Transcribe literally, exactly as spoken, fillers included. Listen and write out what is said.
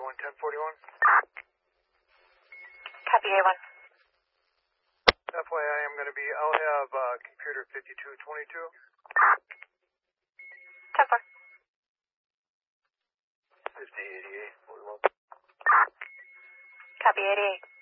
one, ten forty-one. Copy A one. F Y I, I'm going to be, I'll have uh, computer fifty-two twenty-two. ten four. fifty eighty-eight forty-one. Copy eighty-eight.